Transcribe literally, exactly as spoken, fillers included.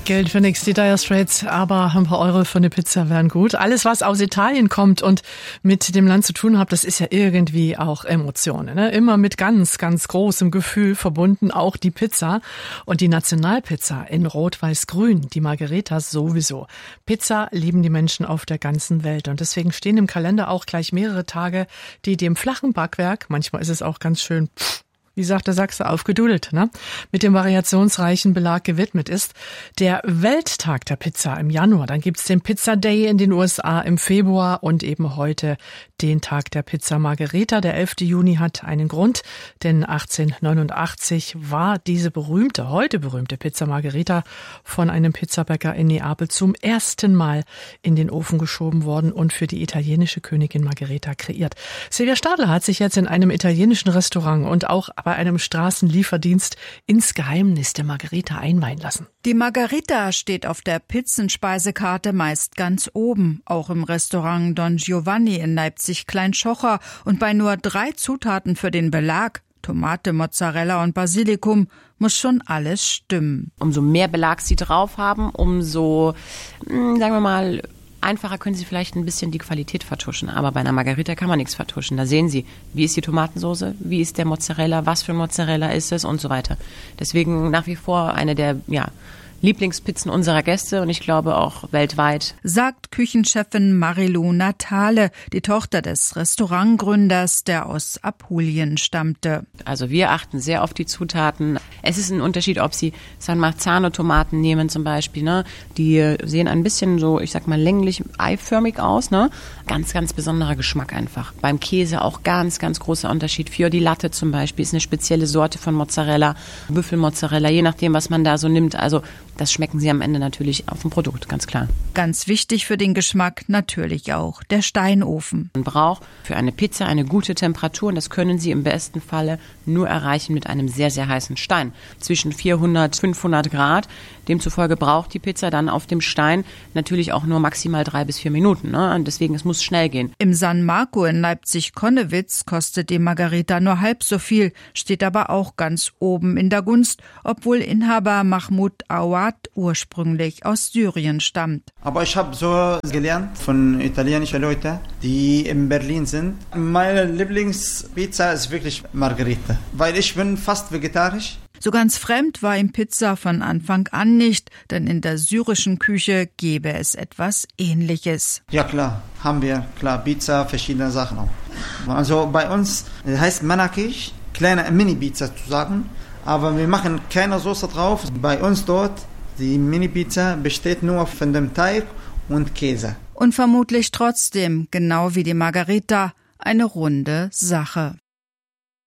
Geld für nix, die Dire Straits, aber ein paar Euro für eine Pizza wären gut. Alles, was aus Italien kommt und mit dem Land zu tun hat, das ist ja irgendwie auch Emotionen, ne? Immer mit ganz, ganz großem Gefühl verbunden, auch die Pizza. Und die Nationalpizza in Rot-Weiß-Grün, die Margherita sowieso. Pizza lieben die Menschen auf der ganzen Welt. Und deswegen stehen im Kalender auch gleich mehrere Tage, die dem flachen Backwerk, manchmal ist es auch ganz schön, pff, wie sagt der Sachse, aufgedudelt, ne? Mit dem variationsreichen Belag gewidmet ist. Der Welttag der Pizza im Januar, dann gibt's den Pizza Day in den U S A im Februar und eben heute den Tag der Pizza Margherita. Der elfte Juni hat einen Grund, denn achtzehnhundertneunundachtzig war diese berühmte, heute berühmte Pizza Margherita von einem Pizzabäcker in Neapel zum ersten Mal in den Ofen geschoben worden und für die italienische Königin Margherita kreiert. Silvia Stadler hat sich jetzt in einem italienischen Restaurant und auch bei einem Straßenlieferdienst ins Geheimnis der Margherita einweihen lassen. Die Margherita steht auf der Pizzenspeisekarte meist ganz oben, auch im Restaurant Don Giovanni in Leipzig-Kleinschocher und bei nur drei Zutaten für den Belag, Tomate, Mozzarella und Basilikum, muss schon alles stimmen. Umso mehr Belag Sie drauf haben, umso, sagen wir mal, einfacher können Sie vielleicht ein bisschen die Qualität vertuschen, aber bei einer Margherita kann man nichts vertuschen. Da sehen Sie, wie ist die Tomatensoße, wie ist der Mozzarella, was für Mozzarella ist es und so weiter. Deswegen nach wie vor eine der ja, Lieblingspizzen unserer Gäste und ich glaube auch weltweit. Sagt Küchenchefin Marilu Natale, die Tochter des Restaurantgründers, der aus Apulien stammte. Also wir achten sehr auf die Zutaten. Es ist ein Unterschied, ob Sie San Marzano-Tomaten nehmen zum Beispiel. Ne? Die sehen ein bisschen so, ich sag mal, länglich eiförmig aus. Ne? Ganz, ganz besonderer Geschmack einfach. Beim Käse auch ganz, ganz großer Unterschied. Fior-di-Latte zum Beispiel ist eine spezielle Sorte von Mozzarella, Büffelmozzarella, je nachdem, was man da so nimmt. Also das schmecken Sie am Ende natürlich auf dem Produkt, ganz klar. Ganz wichtig für den Geschmack natürlich auch der Steinofen. Man braucht für eine Pizza eine gute Temperatur und das können Sie im besten Falle nur erreichen mit einem sehr, sehr heißen Stein. Zwischen vierhundert, fünfhundert Grad. Demzufolge braucht die Pizza dann auf dem Stein natürlich auch nur maximal drei bis vier Minuten. Ne? Und deswegen, es muss schnell gehen. Im San Marco in Leipzig-Konnewitz kostet die Margherita nur halb so viel, steht aber auch ganz oben in der Gunst, obwohl Inhaber Mahmoud Awad ursprünglich aus Syrien stammt. Aber ich habe so gelernt von italienischen Leuten, die in Berlin sind. Meine Lieblingspizza ist wirklich Margherita, weil ich bin fast vegetarisch. So ganz fremd war ihm Pizza von Anfang an nicht, denn in der syrischen Küche gäbe es etwas Ähnliches. Ja klar, haben wir, klar, Pizza, verschiedene Sachen auch. Also bei uns heißt Manakish, kleine Mini-Pizza zu sagen, aber wir machen keine Soße drauf. Bei uns dort, die Mini-Pizza besteht nur von dem Teig und Käse. Und vermutlich trotzdem, genau wie die Margherita, eine runde Sache.